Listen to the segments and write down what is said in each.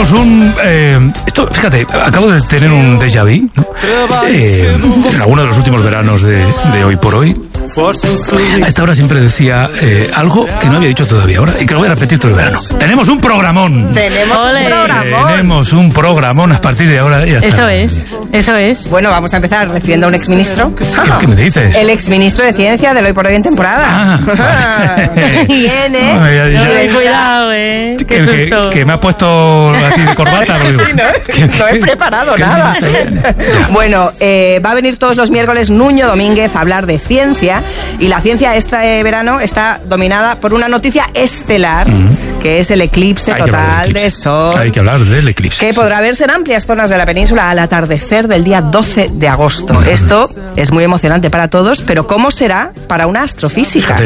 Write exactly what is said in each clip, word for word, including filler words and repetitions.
tenemos un... Eh, esto, fíjate, acabo de tener un déjà vu, ¿no? Eh, en alguno de los últimos veranos de, de Hoy por Hoy. A esta hora siempre decía eh, algo que no había dicho todavía ahora y que lo voy a repetir todo el verano. Tenemos un programón. Tenemos un programón. Tenemos un programón a partir de ahora. Ya está. Eso es, eso es. Bueno, vamos a empezar recibiendo a un exministro. ¿Qué, ¿Qué me dices? El exministro de Ciencia del Hoy por Hoy en temporada. Ah, vale. Viene. No, ya, ya. Ay, cuidado, eh. Qué Que, que, susto. que me ha puesto así de corbata. Sí, ¿no? Que- No he que- preparado que- nada. está bien. Bueno, eh, va a venir todos los miércoles Nuño Domínguez a hablar de ciencia, y la ciencia este verano está dominada por una noticia estelar, mm. que es el eclipse Hay que hablar total del de eclipse. Sol, Hay que hablar del eclipse. que podrá verse en amplias zonas de la península al atardecer del día doce de agosto. Mm. Esto es muy emocionante para todos, pero ¿cómo será para una astrofísica?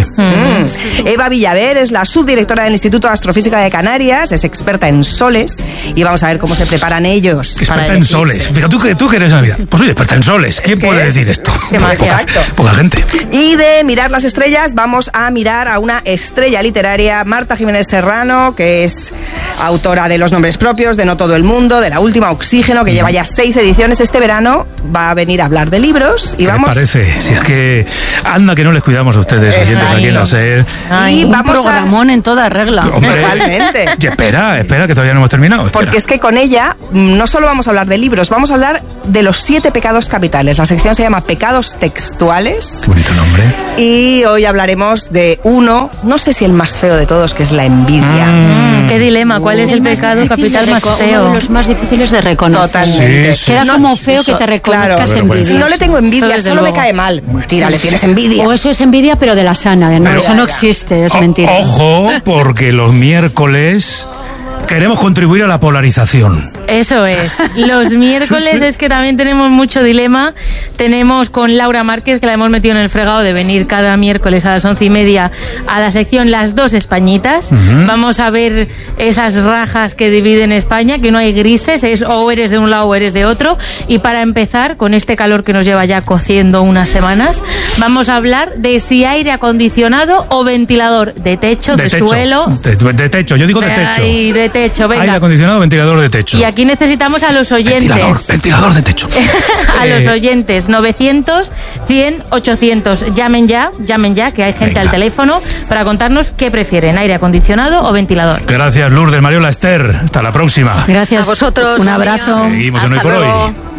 Mm. Eva Villaver es la subdirectora del Instituto de Astrofísica de Canarias, es experta en soles, y vamos a ver cómo se preparan ellos. Experta para el en eclipse. soles. Fíjate, tú que, tú que eres Navidad. Pues soy experta en soles. ¿Quién que- puede decir esto? Qué magia. Poca, Exacto. poca gente. Y de mirar las estrellas vamos a mirar a una estrella literaria, Marta Jiménez Serrano, que es autora de Los nombres propios, de No todo el mundo, de La última Oxígeno, que lleva ya seis ediciones. Este verano va a venir a hablar de libros y ¿Qué vamos... les parece? Si es que anda que no les cuidamos a ustedes, oyentes Exacto. aquí en la SER. Y un vamos a... programón en toda regla. Hombre, Totalmente. y espera, espera, que todavía no hemos terminado. Espera. Porque es que con ella mm, no solo vamos a hablar de libros, vamos a hablar de los siete pecados capitales. La sección se llama Pecados Textuales. Qué bonito nombre. Y hoy hablaremos de uno, no sé si el más feo de todos, que es la envidia. Mm, qué dilema. ¿Cuál es el pecado capital más Uno feo? de los más difíciles de reconocer. Totalmente. Sí, sí. Queda No, como feo que so- te reconozcas claro. envidia. Si no le tengo envidia, Eso desde solo me luego. cae mal. Tira, le tienes envidia. O eso es envidia, pero de la sana. ¿No? Pero- Eso no existe, es O- mentira. Ojo, porque los miércoles queremos contribuir a la polarización. Eso es. Los miércoles es que también tenemos mucho dilema. Tenemos con Laura Márquez, que la hemos metido en el fregado de venir cada miércoles a las once y media a la sección Las Dos Españitas. Uh-huh. Vamos a ver esas rajas que dividen España, que no hay grises, es o eres de un lado o eres de otro. Y para empezar, con este calor que nos lleva ya cociendo unas semanas, vamos a hablar de si aire acondicionado o ventilador, de techo, de, techo. suelo. De, de techo, yo digo de techo. Ay, de techo, venga. Aire acondicionado, ventilador de techo. Y aquí necesitamos a los oyentes. Ventilador, ventilador de techo. A los Eh, oyentes, novecientos, cien, ochocientos. Llamen ya, llamen ya, que hay gente Venga. al teléfono para contarnos qué prefieren, aire acondicionado o ventilador. Gracias, Lourdes, Mariola, Esther. Hasta la próxima. Gracias. A vosotros. Un abrazo. Seguimos en Hoy Hasta por luego. Hoy.